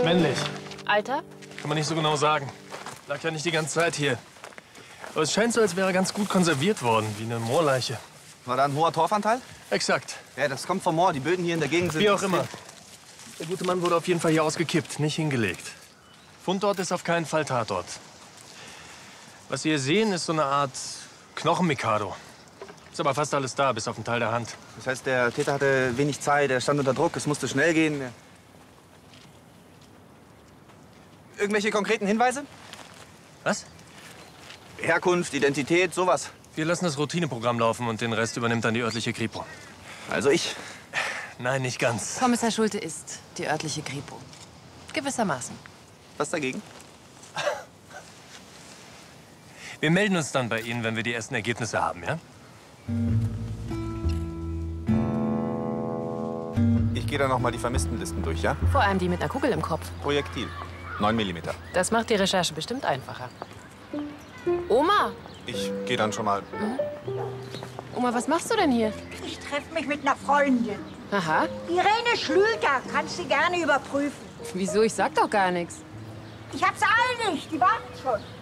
Männlich. Alter? Kann man nicht so genau sagen. Lag ja nicht die ganze Zeit hier. Aber es scheint so, als wäre er ganz gut konserviert worden, wie eine Moorleiche. War da ein hoher Torfanteil? Exakt. Ja, das kommt vom Moor. Die Böden hier in der Gegend sind... Wie auch immer. Der gute Mann wurde auf jeden Fall hier ausgekippt, nicht hingelegt. Fundort ist auf keinen Fall Tatort. Was Sie hier sehen, ist so eine Art Knochenmikado. Ist aber fast alles da, bis auf den Teil der Hand. Das heißt, der Täter hatte wenig Zeit, er stand unter Druck, es musste schnell gehen. Irgendwelche konkreten Hinweise? Was? Herkunft, Identität, sowas. Wir lassen das Routineprogramm laufen und den Rest übernimmt dann die örtliche Kripo. Also ich. Nein, nicht ganz. Kommissar Schulte ist die örtliche Kripo. Gewissermaßen. Was dagegen? Wir melden uns dann bei Ihnen, wenn wir die ersten Ergebnisse haben, ja? Ich gehe dann noch mal die Vermisstenlisten durch, ja? Vor allem die mit einer Kugel im Kopf. Projektil. 9 mm. Das macht die Recherche bestimmt einfacher. Oma! Ich gehe dann schon mal. Oma, was machst du denn hier? Ich treffe mich mit einer Freundin. Aha. Irene Schlüter, kannst du gerne überprüfen. Wieso? Ich sag doch gar nichts. Ich hab's eilig, die warten schon.